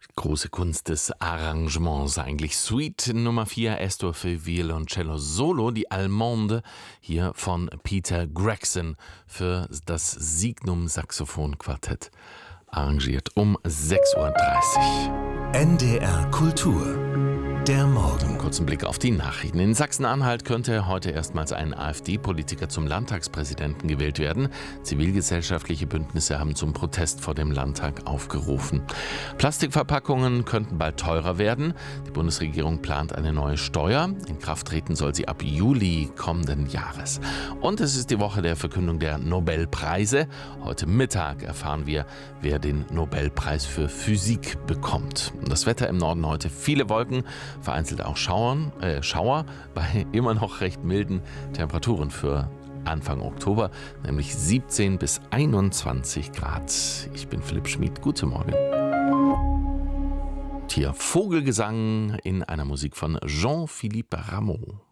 Große Kunst des Arrangements eigentlich. Suite Nummer 4, Estor für Violoncello Solo, die Allemande, hier von Peter Gregson für das Signum Saxophon Quartett, arrangiert um 6:30 Uhr. NDR Kultur. Der Morgen. Kurzen Blick auf die Nachrichten. In Sachsen-Anhalt könnte heute erstmals ein AfD-Politiker zum Landtagspräsidenten gewählt werden. Zivilgesellschaftliche Bündnisse haben zum Protest vor dem Landtag aufgerufen. Plastikverpackungen könnten bald teurer werden. Die Bundesregierung plant eine neue Steuer. In Kraft treten soll sie ab Juli kommenden Jahres. Und es ist die Woche der Verkündung der Nobelpreise. Heute Mittag erfahren wir, wer den Nobelpreis für Physik bekommt. Das Wetter im Norden heute: viele Wolken, vereinzelt auch Schauer bei immer noch recht milden Temperaturen für Anfang Oktober, nämlich 17 bis 21 Grad. Ich bin Philipp Schmid. Guten Morgen. Hier Vogelgesang in einer Musik von Jean-Philippe Rameau.